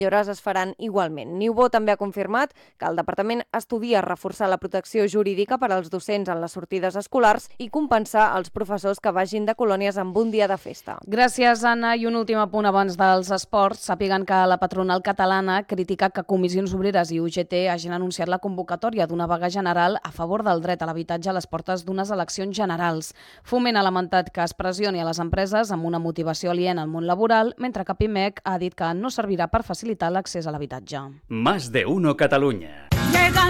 millores es faran igualment. Niubó també ha confirmat que el departament estudia reforçar la protecció jurídica per als docents en les sortides escolars i compensar els professors que vagin de colònies amb un dia de festa. Gràcies, Anna. I un últim apunt abans dels esports. Sàpiguen que la patronal catalana critica que Comissions Obreres i UGT hagin anunciat la convocatòria d'una vaga general a favor del dret a l'habitatge a les portes d'unes eleccions generals. Foment ha lamentat que es pressioni a les empreses amb una motivació aliena al món laboral, mentre que Pimec ha dit que no servirà per facilitar l'accés a l'habitatge. Más de uno Catalunya. Llegan